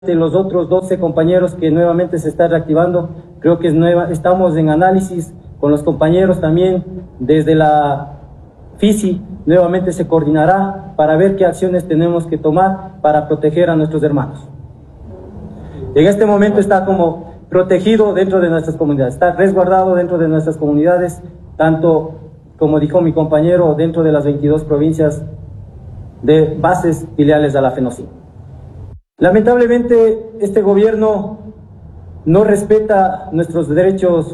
De los otros 12 compañeros que nuevamente se está reactivando, creo que estamos en análisis con los compañeros también desde la FICI, nuevamente se coordinará para ver qué acciones tenemos que tomar para proteger a nuestros hermanos. En este momento está como protegido dentro de nuestras comunidades, está resguardado dentro de nuestras comunidades, tanto como dijo mi compañero, dentro de las 22 provincias de bases filiales a la FENOCIN. Lamentablemente, este gobierno no respeta nuestros derechos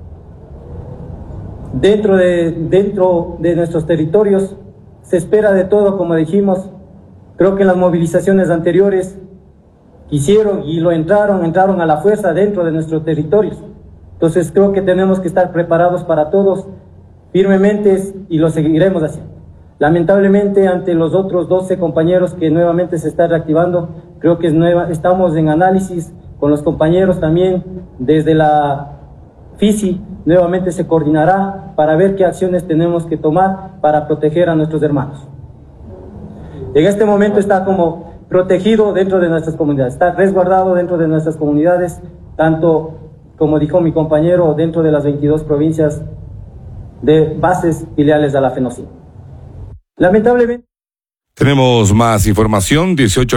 dentro de nuestros territorios. Se espera de todo, como dijimos. Creo que en las movilizaciones anteriores quisieron y entraron a la fuerza dentro de nuestros territorios. Entonces creo que tenemos que estar preparados para todos firmemente y lo seguiremos haciendo. Lamentablemente, ante los otros 12 compañeros que nuevamente se está reactivando, creo que estamos en análisis con los compañeros también desde la FICI, nuevamente se coordinará para ver qué acciones tenemos que tomar para proteger a nuestros hermanos. En este momento está como protegido dentro de nuestras comunidades, está resguardado dentro de nuestras comunidades, tanto como dijo mi compañero, dentro de las 22 provincias de bases filiales a la FENOCIN. Lamentablemente. Tenemos más información,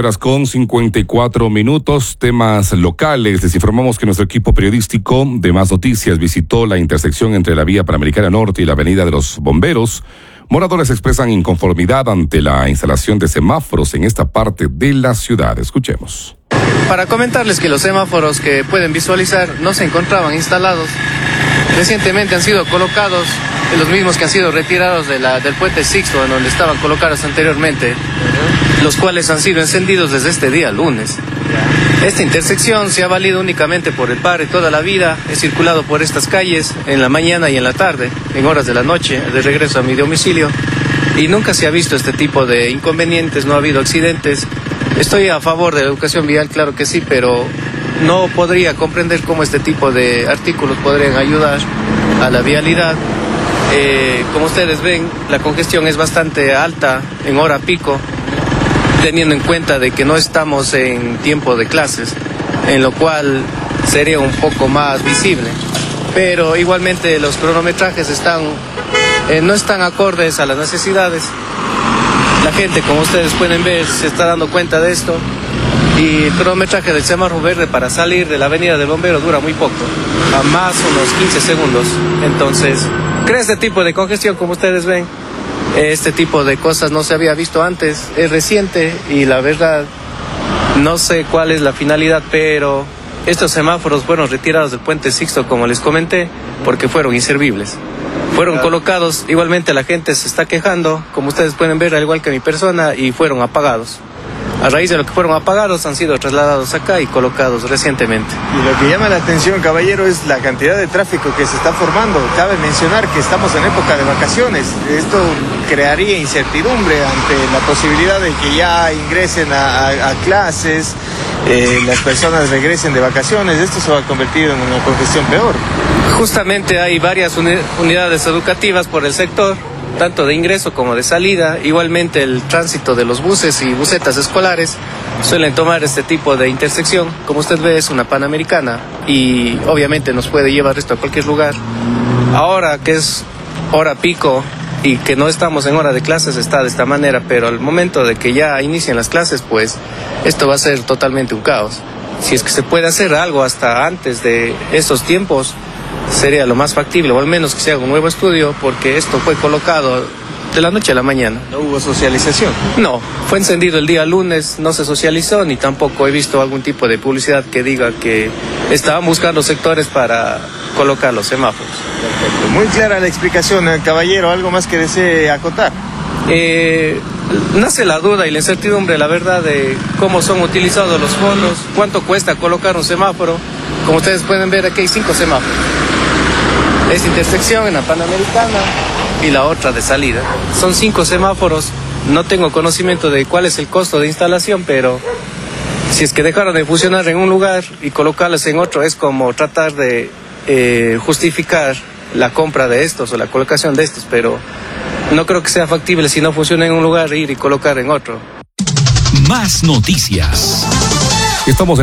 18:54, temas locales. Les informamos que nuestro equipo periodístico de Más Noticias visitó la intersección entre la Vía Panamericana Norte y la Avenida de los Bomberos. Moradores expresan inconformidad ante la instalación de semáforos en esta parte de la ciudad. Escuchemos. Para comentarles que los semáforos que pueden visualizar no se encontraban instalados. Recientemente han sido colocados los mismos que han sido retirados del puente Sixto, en donde estaban colocados anteriormente, los cuales han sido encendidos desde este día lunes. Esta intersección se ha valido únicamente por el padre toda la vida. He circulado por estas calles en la mañana y en la tarde, en horas de la noche, de regreso a mi domicilio, y nunca se ha visto este tipo de inconvenientes, no ha habido accidentes. Estoy a favor de la educación vial, claro que sí, pero no podría comprender cómo este tipo de artículos podrían ayudar a la vialidad. Como ustedes ven, la congestión es bastante alta en hora pico, teniendo en cuenta de que no estamos en tiempo de clases, en lo cual sería un poco más visible. Pero igualmente los cronometrajes no están acordes a las necesidades. La gente, como ustedes pueden ver, se está dando cuenta de esto. Y el cronometraje del semáforo verde para salir de la avenida del Bombero dura muy poco, a más unos 15 segundos. Entonces, crea este tipo de congestión, como ustedes ven. Este tipo de cosas no se había visto antes, es reciente y la verdad no sé cuál es la finalidad, pero estos semáforos fueron retirados del puente Sixto, como les comenté, porque fueron inservibles. Fueron colocados, igualmente la gente se está quejando, como ustedes pueden ver, al igual que mi persona, y fueron apagados. A raíz de lo que fueron apagados, han sido trasladados acá y colocados recientemente. Y lo que llama la atención, caballero, es la cantidad de tráfico que se está formando. Cabe mencionar que estamos en época de vacaciones. Esto crearía incertidumbre ante la posibilidad de que ya ingresen a clases, las personas regresen de vacaciones. Esto se va a convertir en una congestión peor. Justamente hay varias unidades educativas por el sector, tanto de ingreso como de salida. Igualmente el tránsito de los buses y busetas escolares suelen tomar este tipo de intersección. Como usted ve, es una panamericana y obviamente nos puede llevar esto a cualquier lugar. Ahora que es hora pico y que no estamos en hora de clases está de esta manera, pero al momento de que ya inician las clases, pues esto va a ser totalmente un caos. Si es que se puede hacer algo hasta antes de estos tiempos, sería lo más factible, o al menos que se haga un nuevo estudio, porque esto fue colocado de la noche a la mañana. ¿No hubo socialización? No, fue encendido el día lunes, no se socializó, ni tampoco he visto algún tipo de publicidad que diga que estaban buscando sectores para colocar los semáforos. Perfecto. Muy clara la explicación, caballero. ¿Algo más que desee acotar? Nace la duda y la incertidumbre, la verdad, de cómo son utilizados los fondos, cuánto cuesta colocar un semáforo. Como ustedes pueden ver, aquí hay 5 semáforos. Esta intersección en la Panamericana y la otra de salida. Son 5 semáforos. No tengo conocimiento de cuál es el costo de instalación, pero si es que dejaron de funcionar en un lugar y colocarlos en otro, es como tratar de justificar la compra de estos o la colocación de estos, pero no creo que sea factible, si no funciona en un lugar, ir y colocar en otro. Más noticias. Estamos